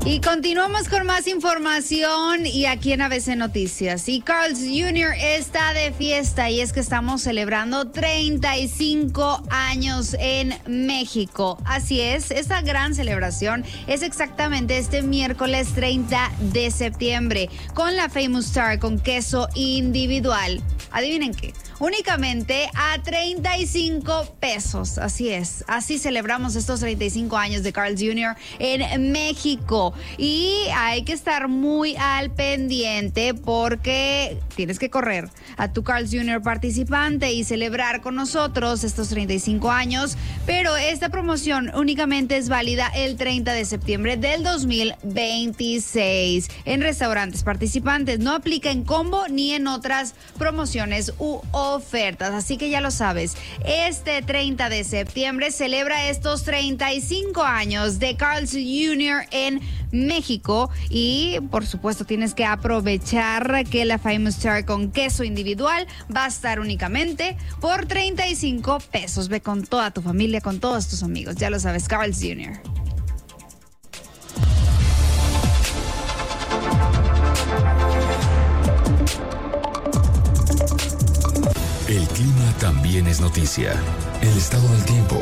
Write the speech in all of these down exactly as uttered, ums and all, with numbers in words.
Y continuamos con más información y aquí en A B C Noticias. Y Carl's junior está de fiesta y es que estamos celebrando treinta y cinco años en México. Así es, esta gran celebración es exactamente este miércoles treinta de septiembre con la Famous Star con queso individual. Adivinen qué. Únicamente a treinta y cinco pesos. Así es. Así celebramos estos treinta y cinco años de Carl's junior en México. Y hay que estar muy al pendiente porque tienes que correr a tu Carl's junior participante y celebrar con nosotros estos treinta y cinco años. Pero esta promoción únicamente es válida el treinta de septiembre del dos mil veintiséis en restaurantes participantes. No aplica en combo ni en otras promociones u ofertas, así que ya lo sabes, este treinta de septiembre celebra estos treinta y cinco años de Carl's junior en México y por supuesto tienes que aprovechar que la Famous Star con queso individual va a estar únicamente por treinta y cinco pesos. Ve con toda tu familia, con todos tus amigos, ya lo sabes, Carl's junior El clima también es noticia. El estado del tiempo.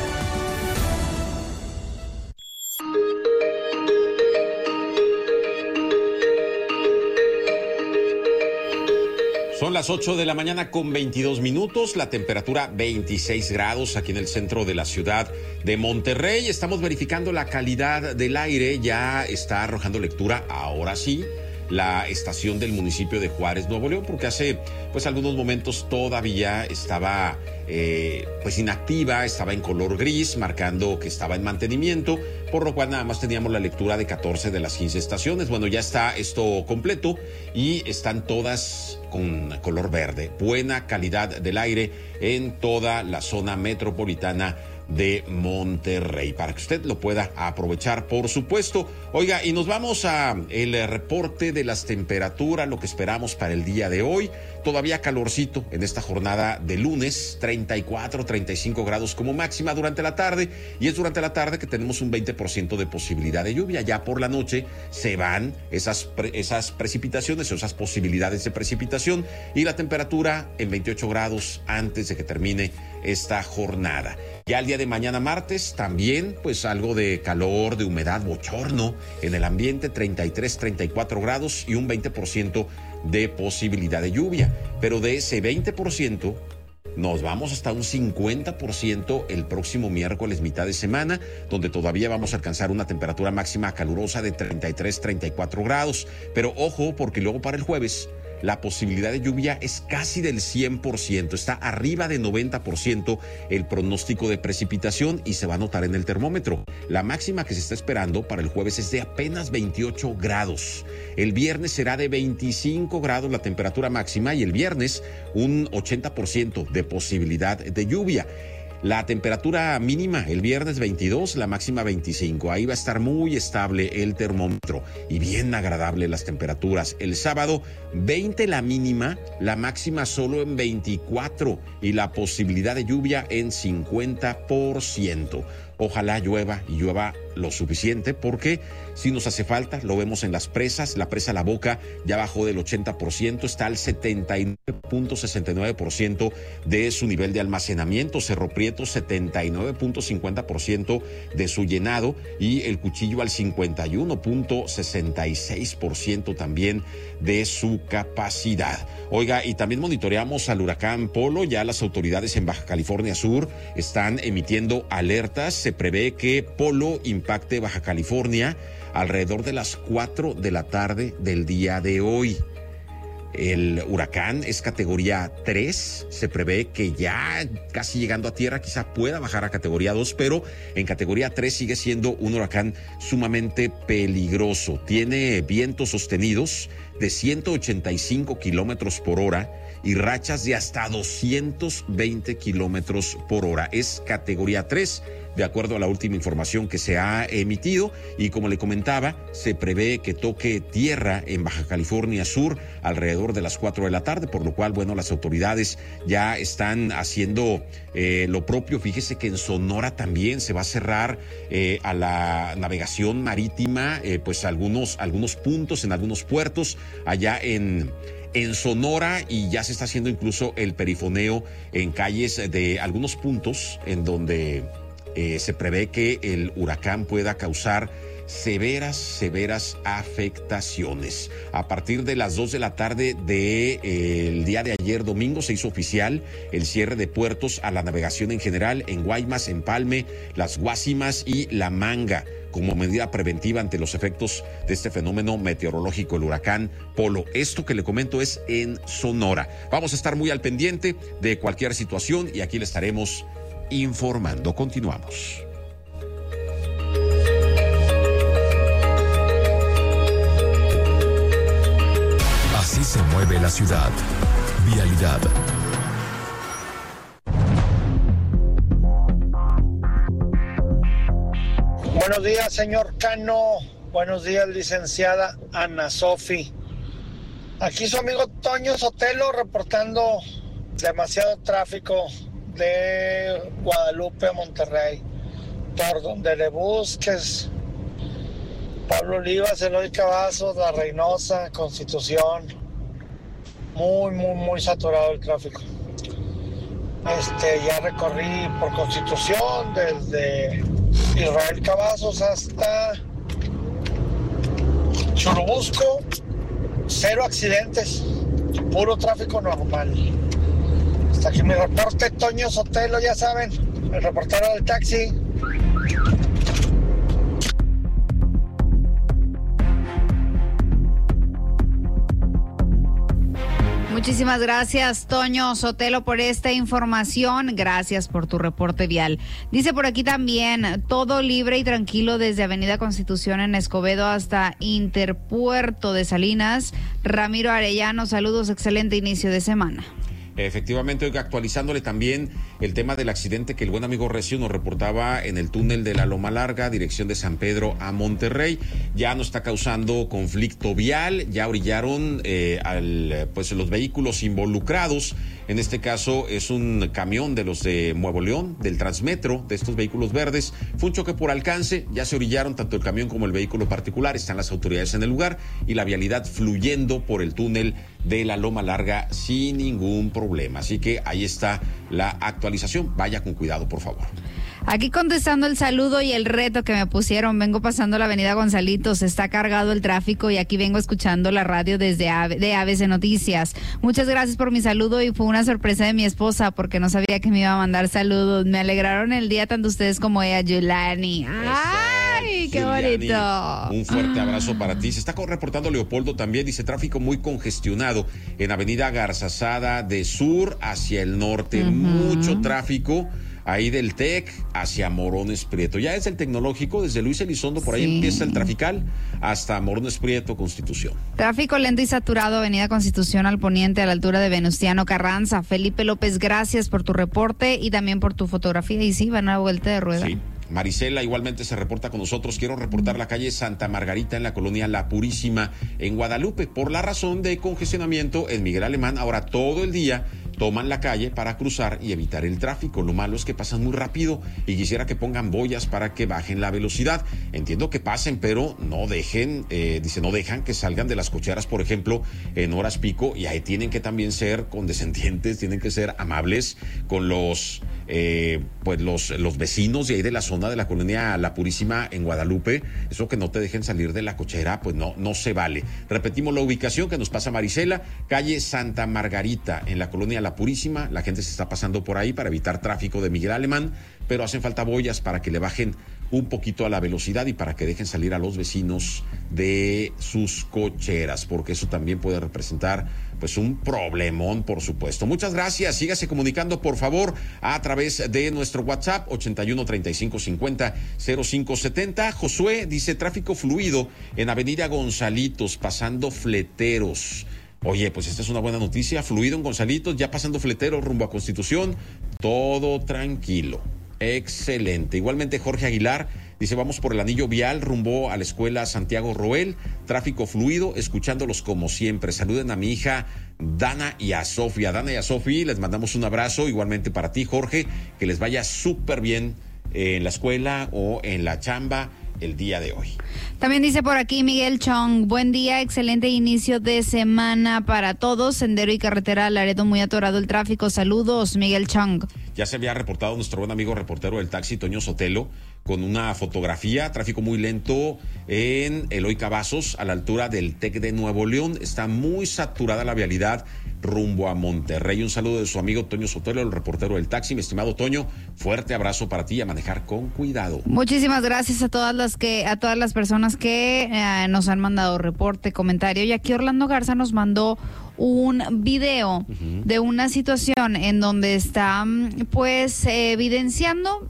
Son las ocho de la mañana con veintidós minutos, la temperatura veintiséis grados aquí en el centro de la ciudad de Monterrey. Estamos verificando la calidad del aire, ya está arrojando lectura, ahora sí, la estación del municipio de Juárez, Nuevo León, porque hace pues algunos momentos todavía estaba eh, pues inactiva, estaba en color gris, marcando que estaba en mantenimiento, por lo cual nada más teníamos la lectura de catorce de las quince estaciones. Bueno, ya está esto completo y están todas con color verde. Buena calidad del aire en toda la zona metropolitana de Monterrey, para que usted lo pueda aprovechar, por supuesto. Oiga, y nos vamos a el reporte de las temperaturas, lo que esperamos para el día de hoy. Todavía calorcito en esta jornada de lunes, treinta y cuatro, treinta y cinco grados como máxima durante la tarde, y es durante la tarde que tenemos un veinte por ciento de posibilidad de lluvia. Ya por la noche se van esas, pre, esas precipitaciones o esas posibilidades de precipitación, y la temperatura en veintiocho grados antes de que termine esta jornada. Ya el día de mañana martes también pues algo de calor, de humedad, bochorno en el ambiente, treinta y tres, treinta y cuatro grados y un veinte por ciento de posibilidad de lluvia. Pero de ese veinte por ciento nos vamos hasta un cincuenta por ciento el próximo miércoles, mitad de semana, donde todavía vamos a alcanzar una temperatura máxima calurosa de treinta y tres, treinta y cuatro grados. Pero ojo, porque luego para el jueves la posibilidad de lluvia es casi del cien por ciento, está arriba de noventa por ciento el pronóstico de precipitación y se va a notar en el termómetro. La máxima que se está esperando para el jueves es de apenas veintiocho grados. El viernes será de veinticinco grados la temperatura máxima y el viernes un ochenta por ciento de posibilidad de lluvia. La temperatura mínima el viernes veintidós, la máxima veinticinco. Ahí va a estar muy estable el termómetro y bien agradable las temperaturas. El sábado veinte la mínima, la máxima solo en veinticuatro y la posibilidad de lluvia en cincuenta por ciento. Ojalá llueva y llueva lo suficiente, porque si nos hace falta, lo vemos en las presas. La presa La Boca ya bajó del ochenta por ciento, está al setenta y nueve punto sesenta y nueve por ciento de su nivel de almacenamiento. Cerro Prieto setenta y nueve punto cincuenta por ciento de su llenado y el Cuchillo al cincuenta y uno punto sesenta y seis por ciento también de su capacidad. Oiga, y también monitoreamos al huracán Polo. Ya las autoridades en Baja California Sur están emitiendo alertas. Se prevé que Polo impacte Baja California alrededor de las cuatro de la tarde del día de hoy. El huracán es categoría tres, se prevé que ya casi llegando a tierra quizá pueda bajar a categoría dos, pero en categoría tres sigue siendo un huracán sumamente peligroso. Tiene vientos sostenidos de ciento ochenta y cinco kilómetros por hora y rachas de hasta doscientos veinte kilómetros por hora. Es categoría tres, de acuerdo a la última información que se ha emitido, y como le comentaba, se prevé que toque tierra en Baja California Sur alrededor de las cuatro de la tarde, por lo cual, bueno, las autoridades ya están haciendo eh, lo propio. Fíjese que en Sonora también se va a cerrar eh, a la navegación marítima, eh, pues algunos, algunos puntos en algunos puertos allá en... en Sonora, y ya se está haciendo incluso el perifoneo en calles de algunos puntos en donde eh, se prevé que el huracán pueda causar severas, severas afectaciones. A partir de las dos de la tarde del eh, día de ayer domingo se hizo oficial el cierre de puertos a la navegación en general en Guaymas, Empalme, Las Guásimas y La Manga, como medida preventiva ante los efectos de este fenómeno meteorológico, el huracán Polo. Esto que le comento es en Sonora. Vamos a estar muy al pendiente de cualquier situación y aquí le estaremos informando. Continuamos. Así se mueve la ciudad. Vialidad. Buenos días, señor Cano. Buenos días, licenciada Ana Sofi. Aquí su amigo Toño Sotelo reportando demasiado tráfico de Guadalupe a Monterrey. Por donde le busques. Pablo Olivas, Eloy Cavazos, La Reynosa, Constitución. Muy, muy, muy saturado el tráfico. Este, ya recorrí por Constitución desde Israel Cavazos hasta Churubusco, cero accidentes, puro tráfico normal. Hasta aquí mi reporte, Toño Sotelo, ya saben, el reportero del taxi. Muchísimas gracias, Toño Sotelo, por esta información. Gracias por tu reporte vial. Dice por aquí también, todo libre y tranquilo desde Avenida Constitución en Escobedo hasta Interpuerto de Salinas. Ramiro Arellano, saludos, excelente inicio de semana. Efectivamente, oiga, actualizándole también el tema del accidente que el buen amigo Recio nos reportaba en el túnel de la Loma Larga, dirección de San Pedro a Monterrey. Ya no está causando conflicto vial, ya orillaron eh, al, pues, los vehículos involucrados. En este caso es un camión de los de Nuevo León, del Transmetro, de estos vehículos verdes. Fue un choque por alcance, ya se orillaron tanto el camión como el vehículo particular, están las autoridades en el lugar y la vialidad fluyendo por el túnel de la Loma Larga sin ningún problema. Así que ahí está la actualización. Vaya con cuidado, por favor. Aquí contestando el saludo y el reto que me pusieron, vengo pasando la avenida Gonzalitos, está cargado el tráfico y aquí vengo escuchando la radio desde A B, de A B C Noticias. Muchas gracias por mi saludo y fue una sorpresa de mi esposa porque no sabía que me iba a mandar saludos. Me alegraron el día tanto ustedes como ella, Yulani. ¡Ay, qué Giuliani, bonito! Un fuerte abrazo para ti. Se está reportando Leopoldo también, dice tráfico muy congestionado en avenida Garzazada de sur hacia el norte. Uh-huh. Mucho tráfico. Ahí del TEC hacia Morones Prieto. Ya es el tecnológico, desde Luis Elizondo, por ahí sí. Empieza el trafical hasta Morones Prieto, Constitución. Tráfico lento y saturado, avenida Constitución al poniente a la altura de Venustiano Carranza. Felipe López, gracias por tu reporte y también por tu fotografía. Y sí, van a vuelta de rueda. Sí. Marisela igualmente se reporta con nosotros. Quiero reportar la calle Santa Margarita en la colonia La Purísima en Guadalupe por la razón de congestionamiento en Miguel Alemán. Ahora todo el día toman la calle para cruzar y evitar el tráfico. Lo malo es que pasan muy rápido y quisiera que pongan boyas para que bajen la velocidad. Entiendo que pasen, pero no dejen, eh, dice, no dejan que salgan de las cocheras, por ejemplo, en horas pico, y ahí tienen que también ser condescendientes, tienen que ser amables con los, eh, pues los, los vecinos de ahí de la zona de la colonia La Purísima en Guadalupe. Eso que no te dejen salir de la cochera, pues no, no se vale. Repetimos la ubicación que nos pasa Marisela, calle Santa Margarita en la colonia La Purísima. La gente se está pasando por ahí para evitar tráfico de Miguel Alemán, pero hacen falta boyas para que le bajen un poquito a la velocidad y para que dejen salir a los vecinos de sus cocheras, porque eso también puede representar pues un problemón, por supuesto. Muchas gracias, sígase comunicando por favor a través de nuestro WhatsApp ochenta y uno, treinta y cinco, cincuenta, cero cinco setenta. Josué dice tráfico fluido en avenida Gonzalitos pasando Fleteros. Oye, pues esta es una buena noticia. Fluido en Gonzalitos, ya pasando Fletero rumbo a Constitución, todo tranquilo. Excelente. Igualmente Jorge Aguilar dice, vamos por el anillo vial rumbo a la escuela Santiago Roel, tráfico fluido, escuchándolos como siempre. Saluden a mi hija Dana y a Sofía. Dana y a Sofía, les mandamos un abrazo, igualmente para ti, Jorge, que les vaya súper bien en la escuela o en la chamba el día de hoy. También dice por aquí Miguel Chong, buen día, excelente inicio de semana para todos, sendero y carretera Laredo muy atorado el tráfico, saludos Miguel Chong. Ya se había reportado nuestro buen amigo reportero del taxi, Toño Sotelo, con una fotografía, tráfico muy lento en Eloy Cavazos, a la altura del TEC de Nuevo León, está muy saturada la vialidad rumbo a Monterrey. Un saludo de su amigo Toño Sotelo, el reportero del taxi. Mi estimado Toño, fuerte abrazo para ti y a manejar con cuidado. Muchísimas gracias a todas las que, a todas las personas que eh, nos han mandado reporte, comentario. Y aquí Orlando Garza nos mandó un video uh-huh. de una situación en donde está pues eh, evidenciando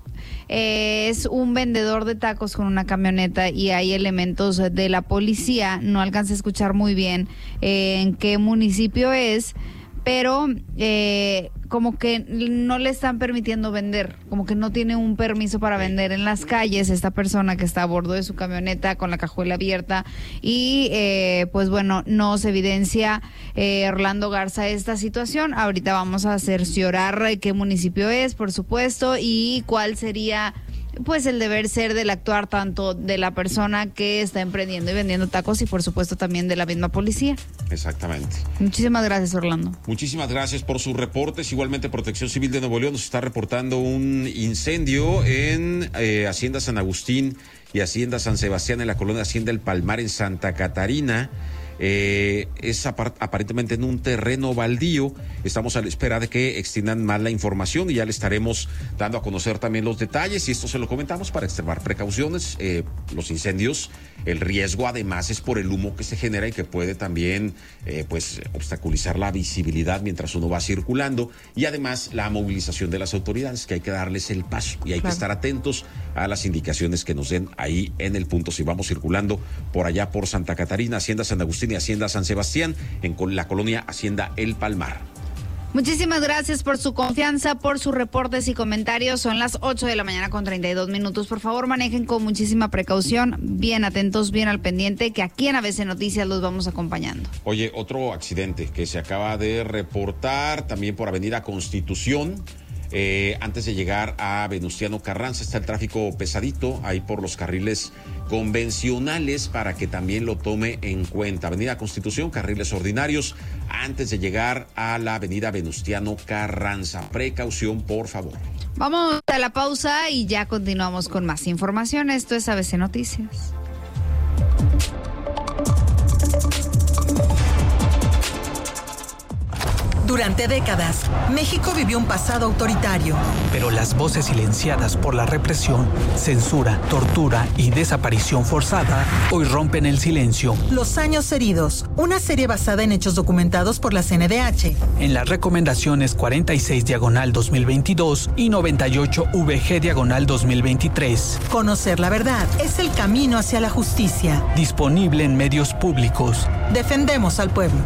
eh, es un vendedor de tacos con una camioneta y hay elementos de la policía. No alcancé a escuchar muy bien eh, en qué municipio es, pero eh, como que no le están permitiendo vender, como que no tiene un permiso para vender en las calles esta persona que está a bordo de su camioneta con la cajuela abierta y eh, pues bueno, nos evidencia eh, Orlando Garza esta situación. Ahorita vamos a cerciorar qué municipio es, por supuesto, y cuál sería pues el deber ser del actuar tanto de la persona que está emprendiendo y vendiendo tacos y por supuesto también de la misma policía. Exactamente. Muchísimas gracias, Orlando. Muchísimas gracias por sus reportes. Igualmente Protección Civil de Nuevo León nos está reportando un incendio en eh, Hacienda San Agustín y Hacienda San Sebastián, en la colonia Hacienda El Palmar, en Santa Catarina. Eh, es apart- aparentemente en un terreno baldío. Estamos a la espera de que extiendan más la información y ya le estaremos dando a conocer también los detalles, y esto se lo comentamos para extremar precauciones. Eh, los incendios, el riesgo además es por el humo que se genera y que puede también eh, pues obstaculizar la visibilidad mientras uno va circulando, y además la movilización de las autoridades, que hay que darles el paso y hay claro. que estar atentos a las indicaciones que nos den ahí en el punto si vamos circulando por allá por Santa Catarina, Hacienda San Agustín y Hacienda San Sebastián, en la colonia Hacienda El Palmar. Muchísimas gracias por su confianza, por sus reportes y comentarios. Son las ocho de la mañana con treinta y dos minutos. Por favor, manejen con muchísima precaución, bien atentos, bien al pendiente, que aquí en A B C Noticias los vamos acompañando. Oye, otro accidente que se acaba de reportar también por Avenida Constitución. Eh, antes de llegar a Venustiano Carranza está el tráfico pesadito ahí por los carriles convencionales, para que también lo tome en cuenta. Avenida Constitución, carriles ordinarios antes de llegar a la avenida Venustiano Carranza. Precaución, por favor. Vamos a la pausa y ya continuamos con más información. Esto es A B C Noticias. Durante décadas, México vivió un pasado autoritario. Pero las voces silenciadas por la represión, censura, tortura y desaparición forzada hoy rompen el silencio. Los años heridos, una serie basada en hechos documentados por la C N D H. En las recomendaciones cuarenta y seis diagonal dos mil veintidós y noventa y ocho V G diagonal dos mil veintitrés. Conocer la verdad es el camino hacia la justicia. Disponible en medios públicos. Defendemos al pueblo.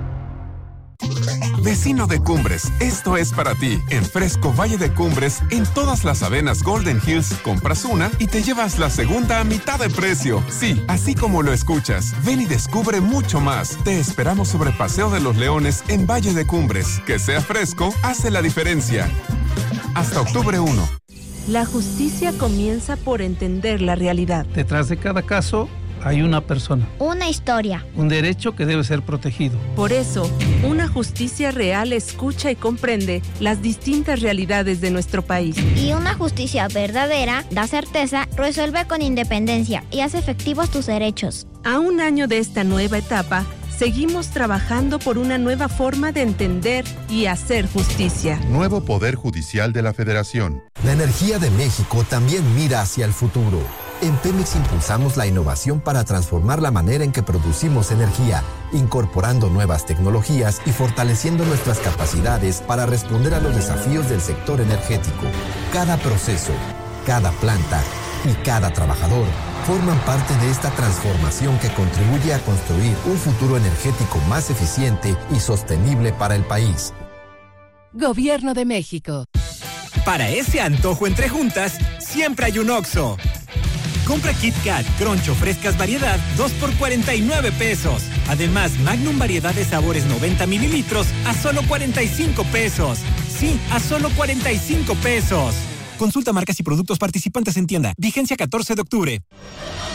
Vecino de Cumbres, esto es para ti. En Fresco Valle de Cumbres, en todas las avenas Golden Hills, compras una y te llevas la segunda a mitad de precio. Sí, así como lo escuchas. Ven y descubre mucho más. Te esperamos sobre Paseo de los Leones en Valle de Cumbres. Que sea fresco, hace la diferencia. Hasta octubre primero. La justicia comienza por entender la realidad. Detrás de cada caso hay una persona. Una historia. Un derecho que debe ser protegido. Por eso, una justicia real escucha y comprende las distintas realidades de nuestro país. Y una justicia verdadera da certeza, resuelve con independencia y hace efectivos tus derechos. A un año de esta nueva etapa, seguimos trabajando por una nueva forma de entender y hacer justicia. Nuevo Poder Judicial de la Federación. La energía de México también mira hacia el futuro. En Pemex impulsamos la innovación para transformar la manera en que producimos energía, incorporando nuevas tecnologías y fortaleciendo nuestras capacidades para responder a los desafíos del sector energético. Cada proceso, cada planta, y cada trabajador forman parte de esta transformación que contribuye a construir un futuro energético más eficiente y sostenible para el país. Gobierno de México. Para ese antojo entre juntas, siempre hay un Oxxo. Compra Kit Kat, Crunch o frescas variedad, dos por cuarenta y nueve pesos. Además, Magnum variedad de sabores noventa mililitros a solo cuarenta y cinco pesos. Sí, a solo cuarenta y cinco pesos. Consulta marcas y productos participantes en tienda. Vigencia catorce de octubre.